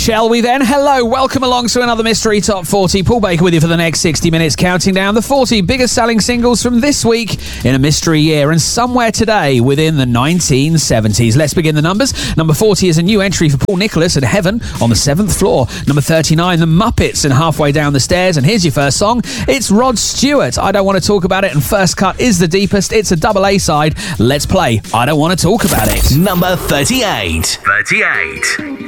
Shall we then? Hello, welcome along to another Mystery Top 40. Paul Baker with you for the next 60 minutes, counting down the 40 biggest selling singles from this week in a mystery year and somewhere today within the 1970s. Let's begin the numbers. Number 40 is a new entry for Paul Nicholas and Heaven on the 7th floor. Number 39, The Muppets and Halfway Down the Stairs. And here's your first song. It's Rod Stewart. I Don't Want to Talk About It. And First Cut is the deepest. It's a double A side. Let's play I Don't Want to Talk About It. Number 38.